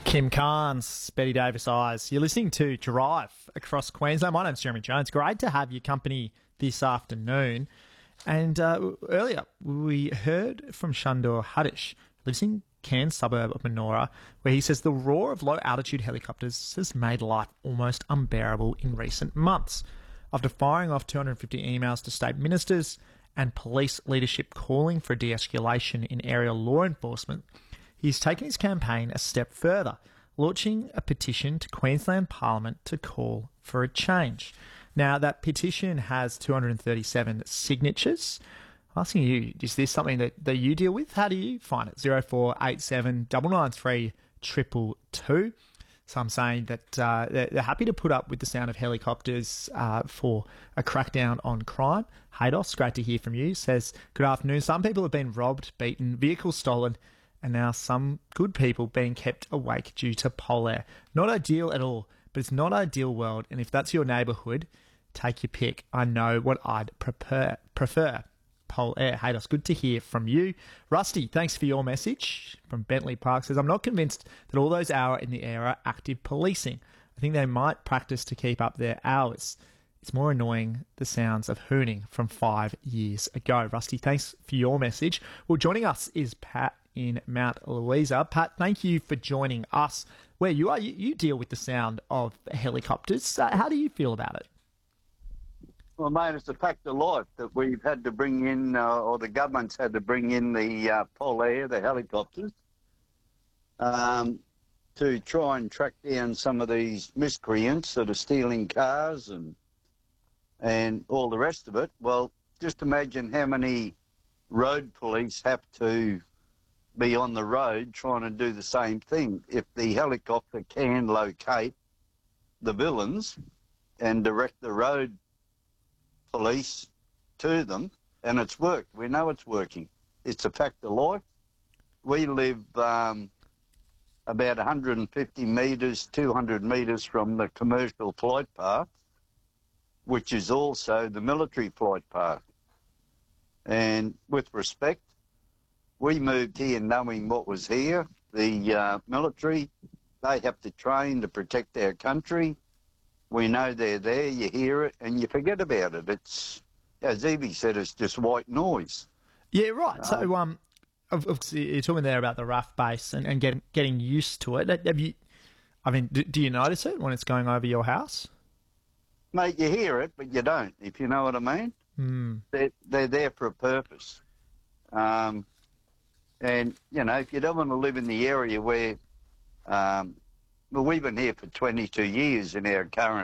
Kim Carnes, Betty Davis Eyes. You're listening to Drive across Queensland. My name's Jeremy Jones. Great to have your company this afternoon. And earlier, we heard from Shandur Hadish, lives in Cairns suburb of Menora, where he says the roar of low-altitude helicopters has made life almost unbearable in recent months. After firing off 250 emails to state ministers and police leadership calling for de-escalation in area law enforcement, he's taken his campaign a step further, launching a petition to Queensland Parliament to call for a change. Now, that petition has 237 signatures. I'm asking you, is this something that you deal with? How do you find it? 0487 993 222. Some saying that they're happy to put up with the sound of helicopters for a crackdown on crime. Haydos, great to hear from you, says, good afternoon. Some people have been robbed, beaten, vehicles stolen, and now some good people being kept awake due to pole air. Not ideal at all, but it's not ideal world. And if that's your neighbourhood, take your pick. I know what I'd prefer. Pole air. Haydos, good to hear from you. Rusty, thanks for your message from Bentley Park. Says, I'm not convinced that all those hours in the air are active policing. I think they might practice to keep up their hours. It's more annoying the sounds of hooning from 5 years ago. Rusty, thanks for your message. Well, joining us is Pat in Mount Louisa. Pat, thank you for joining us. Where you are, you deal with the sound of helicopters. How do you feel about it? Well, mate, it's a fact of life that we've had to bring in, or the government's had to bring in the pole air, the helicopters, to try and track down some of these miscreants that are stealing cars and all the rest of it. Well, just imagine how many road police have to be on the road trying to do the same thing. If the helicopter can locate the villains and direct the road police to them, and it's worked. We know it's working. It's a fact of life. We live about 150 metres, 200 metres from the commercial flight path, which is also the military flight path. And with respect, we moved here knowing what was here. The military, they have to train to protect our country. We know they're there, you hear it, and you forget about it. It's, as Evie said, it's just white noise. Yeah, right. So, obviously, you're talking there about the RAF base and getting used to it. Have you? I mean, do you notice it when it's going over your house? Mate, you hear it, but you don't, if you know what I mean. Mm. They're there for a purpose. And, you know, if you don't want to live in the area where... well, we've been here for 22 years in our current